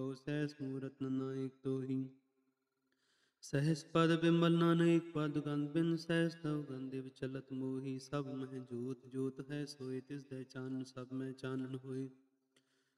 ਕਹੋ ਸਹਿਸ ਮੂਰਤ ਨਾਇਕ ਤੋਹੀ। ਸਹਿਸ ਪਦ ਬਿੰਬਲ ਨਾਨਕ ਪਦ ਗੰਧ ਬਿਨ ਸਹਿਸ ਤਉ ਗੰਧਿ ਵਿਚਲਤ ਮੋਹੀ। ਸਭ ਮਹਿ ਜੋਤ ਜੋਤ ਹੈ ਸੋਇ ਤਿਸ ਦੈ ਚਾਨਣ ਸਭ ਮਹਿ ਚਾਨਣ ਹੋਏ।